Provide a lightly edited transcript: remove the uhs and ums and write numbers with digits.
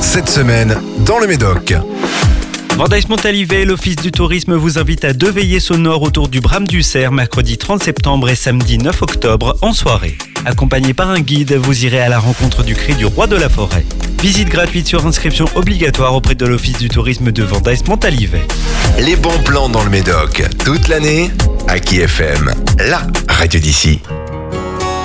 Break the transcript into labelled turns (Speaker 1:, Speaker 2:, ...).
Speaker 1: cette semaine dans le Médoc.
Speaker 2: Vendays-Montalivet et l'Office du tourisme vous invitent à 2 veillées sonores autour du Brame du Cerf, mercredi 30 septembre et samedi 9 octobre en soirée. Accompagné par un guide, vous irez à la rencontre du cri du roi de la forêt. Visite gratuite sur inscription obligatoire auprès de l'Office du tourisme de Vendays-Montalivet.
Speaker 1: Les bons plans dans le Médoc, toute l'année, à Qui FM, la radio d'ici.